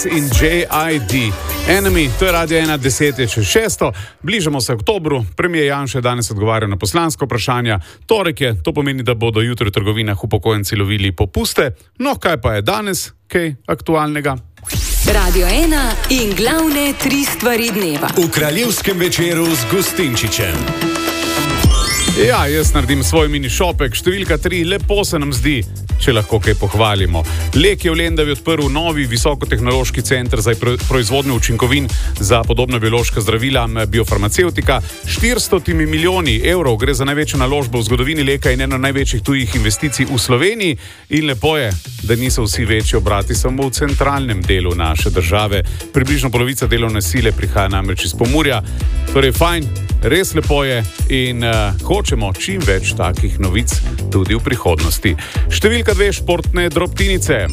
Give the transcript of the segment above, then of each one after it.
in JID. Enemy, to je Radio 1, 10:06. Bližamo se oktobru, premijer Janša je danes odgovarjal na poslanska vprašanja. Torek je, to pomeni, da bodo jutri v trgovinah upokojenci lovili popuste. No, kaj pa je danes, kaj aktualnega? Radio 1 in glavne 3 stvari dneva. V kraljevskem večeru z Gustinčičem. Ja, jaz naredim svoj mini šopek. Številka 3, lepo se nam zdi, če lahko kaj pohvalimo. Lek je v Lendavi odprl novi visokotehnološki center za proizvodnjo učinkovin za podobna biološka zdravila biofarmacevtika. 400 milijoni evrov gre za največjo naložbo v zgodovini Leka in eno največjih tujih investicij v Sloveniji. In lepo je, da niso vsi večji obrati samo v centralnem delu naše države. Približno polovica delovne sile prihaja namreč iz Pomurja. Torej fajn, res lepo je in hočemo čim več takih novic tudi v prihodnosti. Številka 2, športne drobtinice.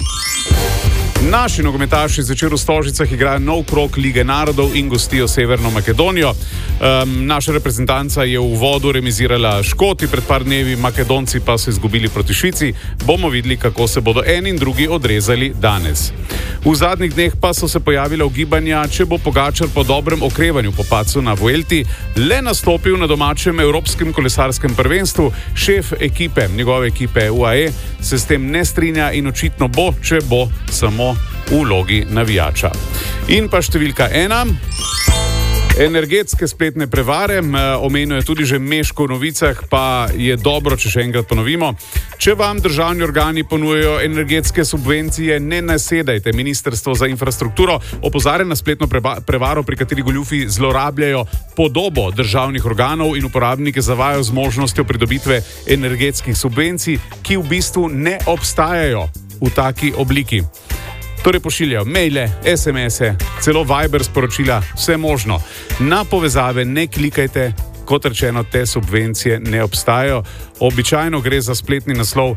Naši nogometaši zvečer v Stožicah igrajo nov krog Lige narodov in gostijo Severno Makedonijo. Naša reprezentanca je v uvodu remizirala Škoti pred par dnevi, Makedonci pa so izgubili proti Švici. Bomo videli, kako se bodo eni in drugi odrezali danes. V zadnjih dneh pa so se pojavila ugibanja, če bo Pogačar po dobrem okrevanju po padcu na Vuelti le nastopil na domačem evropskem kolesarskem prvenstvu. Šef ekipe, njegove ekipe UAE, se s tem ne strinja in očitno bo, če bo samo v vlogi navijača. In pa številka 1. Energetske spletne prevare, omenil je tudi že Meško v novicah, pa je dobro, če še enkrat ponovimo. Če vam državni organi ponujajo energetske subvencije, ne nasedajte. Ministrstvo za infrastrukturo opozarja na spletno prevaro, pri kateri goljufi zlorabljajo podobo državnih organov in uporabnike zavajajo z možnostjo pridobitve energetskih subvencij, ki v bistvu ne obstajajo v taki obliki. Torej pošiljajo maile, SMS-e, celo Viber sporočila, vse možno. Na povezave ne klikajte, kot rečeno, te subvencije ne obstajajo. Običajno gre za spletni naslov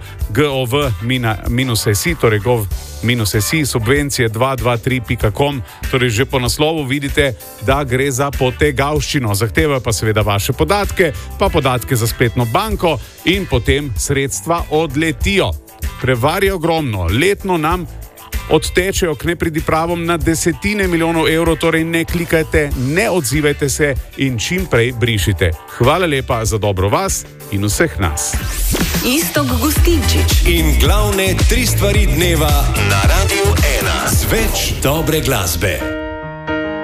gov-si, torej gov-si, subvencije 223.com, torej že po naslovu vidite, da gre za potegavščino. Zahtevajo pa seveda vaše podatke, pa podatke za spletno banko in potem sredstva odletijo. Prevar je ogromno, letno nam odtečejo k nepridipravom na desetine milijonov evrov, torej ne klikajte, ne odzivajte se in čim prej brišite. Hvala lepa za dobro vas in vseh nas. Iztok Gustinčič in glavne 3 stvari dneva na Radio 1 z več dobre glasbe.